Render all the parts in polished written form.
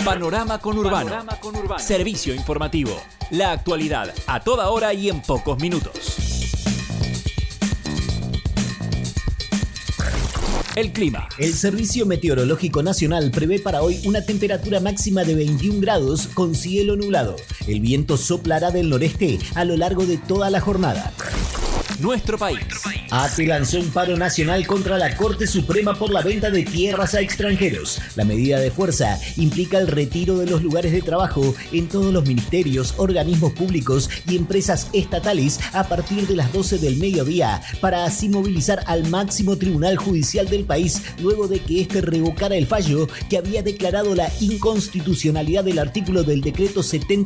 Panorama Conurbano. Servicio informativo. La actualidad a toda hora y en pocos minutos. El clima. El Servicio Meteorológico Nacional prevé para hoy una temperatura máxima de 21 grados con cielo nublado. El viento soplará del noreste a lo largo de toda la jornada. Nuestro país. ATE lanzó un paro nacional contra la Corte Suprema por la venta de tierras a extranjeros. La medida de fuerza implica el retiro de los lugares de trabajo en todos los ministerios, organismos públicos y empresas estatales a partir de las 12 del mediodía, para así movilizar al máximo tribunal judicial del país luego de que este revocara el fallo que había declarado la inconstitucionalidad del artículo del decreto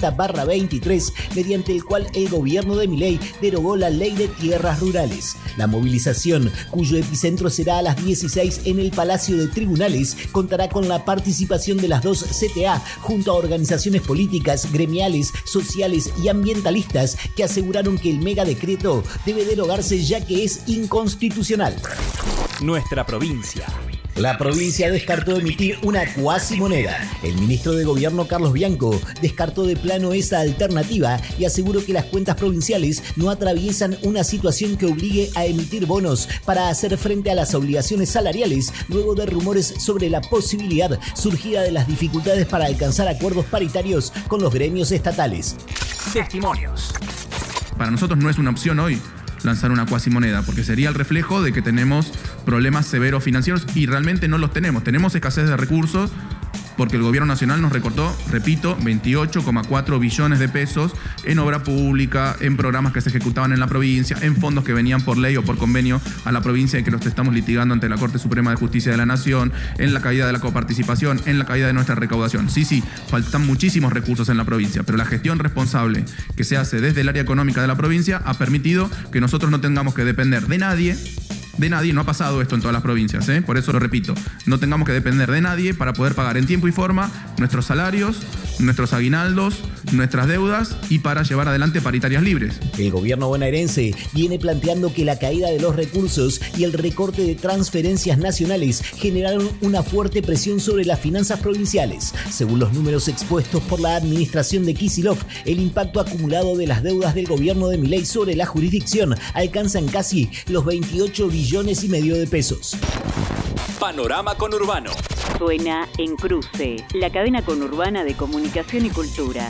70/23, mediante el cual el gobierno de Milei derogó la ley de tierras rurales. La movilización, cuyo epicentro será a las 16 en el Palacio de Tribunales, contará con la participación de las dos CTA junto a organizaciones políticas, gremiales, sociales y ambientalistas que aseguraron que el megadecreto debe derogarse ya que es inconstitucional. Nuestra provincia. La provincia descartó emitir una cuasimoneda. El ministro de Gobierno, Carlos Bianco, descartó de plano esa alternativa y aseguró que las cuentas provinciales no atraviesan una situación que obligue a emitir bonos para hacer frente a las obligaciones salariales, luego de rumores sobre la posibilidad surgida de las dificultades para alcanzar acuerdos paritarios con los gremios estatales. Testimonios. Para nosotros no es una opción hoy lanzar una cuasimoneda, porque sería el reflejo de que tenemos problemas severos financieros y realmente no los tenemos. Tenemos escasez de recursos porque el gobierno nacional nos recortó, repito, 28,4 billones de pesos en obra pública, en programas que se ejecutaban en la provincia, en fondos que venían por ley o por convenio a la provincia y que los estamos litigando ante la Corte Suprema de Justicia de la Nación, en la caída de la coparticipación, en la caída de nuestra recaudación. Sí, faltan muchísimos recursos en la provincia, pero la gestión responsable que se hace desde el área económica de la provincia ha permitido que nosotros no tengamos que depender de nadie, no ha pasado esto en todas las provincias, por eso lo repito, no tengamos que depender de nadie para poder pagar en tiempo y forma nuestros salarios, nuestros aguinaldos, nuestras deudas y para llevar adelante paritarias libres. El gobierno bonaerense viene planteando que la caída de los recursos y el recorte de transferencias nacionales generaron una fuerte presión sobre las finanzas provinciales. Según los números expuestos por la administración de Kicillof, el impacto acumulado de las deudas del gobierno de Milei sobre la jurisdicción alcanzan casi los 28 billones y medio de pesos. Panorama Conurbano. Suena en Cruce, la cadena conurbana de comunicación y cultura.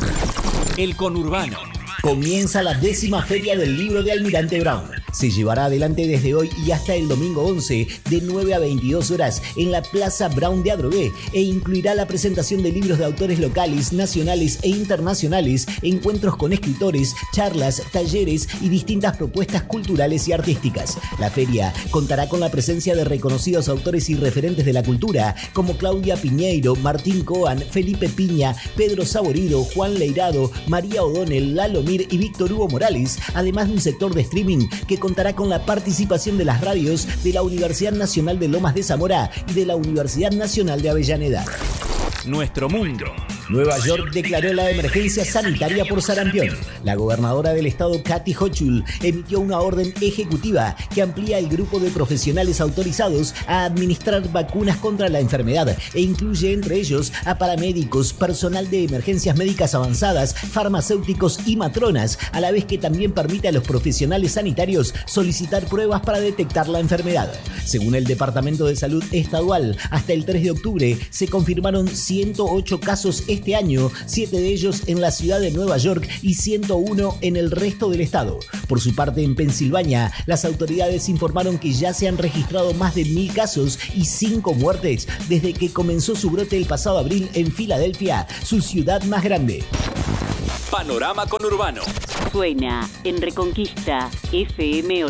El Conurbano. Comienza la 10ª Feria del Libro de Almirante Brown. Se llevará adelante desde hoy y hasta el domingo 11, de 9 a 22 horas, en la Plaza Brown de Adrogué, e incluirá la presentación de libros de autores locales, nacionales e internacionales, encuentros con escritores, charlas, talleres y distintas propuestas culturales y artísticas. La feria contará con la presencia de reconocidos autores y referentes de la cultura, como Claudia Piñeiro, Martín Coan, Felipe Piña, Pedro Saborido, Juan Leirado, María O'Donnell, Lalo Mir y Víctor Hugo Morales, además de un sector de streaming que contará con la participación de las radios de la Universidad Nacional de Lomas de Zamora y de la Universidad Nacional de Avellaneda. Nuestro mundo. Nueva York declaró la emergencia sanitaria por sarampión. La gobernadora del estado, Kathy Hochul, emitió una orden ejecutiva que amplía el grupo de profesionales autorizados a administrar vacunas contra la enfermedad e incluye entre ellos a paramédicos, personal de emergencias médicas avanzadas, farmacéuticos y matronas, a la vez que también permite a los profesionales sanitarios solicitar pruebas para detectar la enfermedad. Según el Departamento de Salud Estadual, hasta el 3 de octubre se confirmaron 108 casos este año, 7 de ellos en la ciudad de Nueva York y 101 en el resto del estado. Por su parte, en Pensilvania, las autoridades informaron que ya se han registrado más de 1.000 casos y 5 muertes desde que comenzó su brote el pasado abril en Filadelfia, su ciudad más grande. Panorama Conurbano. Suena en Reconquista, FM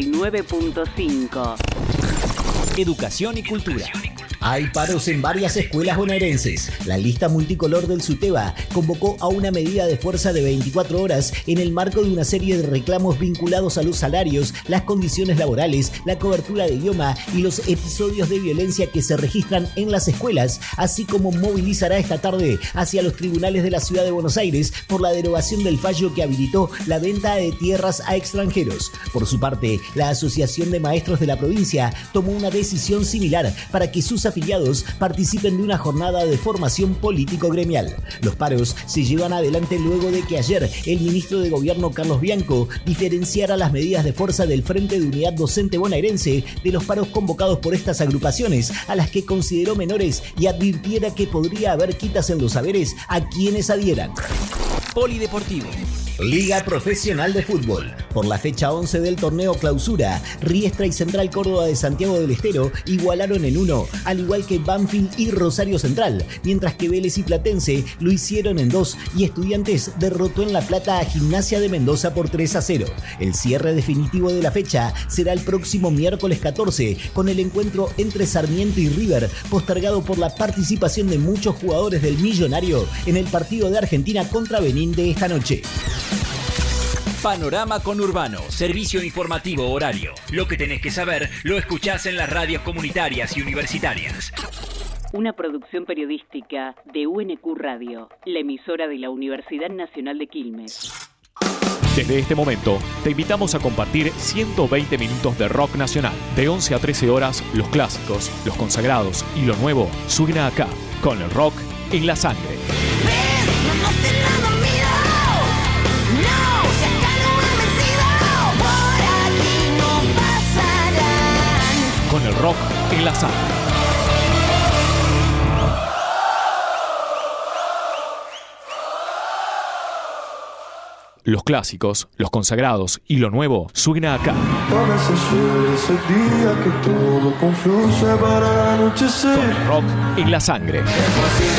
89.5. Educación y cultura. Hay paros en varias escuelas bonaerenses. La lista multicolor del SUTEBA convocó a una medida de fuerza de 24 horas en el marco de una serie de reclamos vinculados a los salarios, las condiciones laborales, la cobertura de idioma y los episodios de violencia que se registran en las escuelas, así como movilizará esta tarde hacia los tribunales de la ciudad de Buenos Aires por la derogación del fallo que habilitó la venta de tierras a extranjeros. Por su parte, la Asociación de Maestros de la provincia tomó una decisión similar para que sus afiliados participen de una jornada de formación político-gremial. Los paros se llevan adelante luego de que ayer el ministro de Gobierno Carlos Bianco diferenciara las medidas de fuerza del Frente de Unidad Docente Bonaerense de los paros convocados por estas agrupaciones, a las que consideró menores, y advirtiera que podría haber quitas en los saberes a quienes adhieran. Polideportivo. Liga Profesional de Fútbol. Por la fecha 11 del torneo Clausura, Riestra y Central Córdoba de Santiago del Estero igualaron en 1, al igual que Banfield y Rosario Central, mientras que Vélez y Platense lo hicieron en 2 y Estudiantes derrotó en La Plata a Gimnasia de Mendoza por 3-0. El cierre definitivo de la fecha será el próximo miércoles 14, con el encuentro entre Sarmiento y River, postergado por la participación de muchos jugadores del Millonario en el partido de Argentina contra Benín de esta noche. Panorama Conurbano, servicio informativo horario. Lo que tenés que saber lo escuchás en las radios comunitarias y universitarias. Una producción periodística de UNQ Radio, la emisora de la Universidad Nacional de Quilmes. Desde este momento, te invitamos a compartir 120 minutos de rock nacional. De 11 a 13 horas, los clásicos, los consagrados y lo nuevo suena acá, con el rock en la sangre. Con el rock en la sangre. Los clásicos, los consagrados y lo nuevo suena acá. Con el rock en la sangre.